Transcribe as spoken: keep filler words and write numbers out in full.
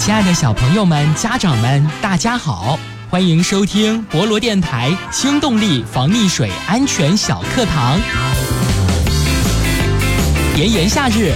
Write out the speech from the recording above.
亲爱的小朋友们、家长们，大家好，欢迎收听博罗电台轻动力防溺水安全小课堂。炎炎夏日，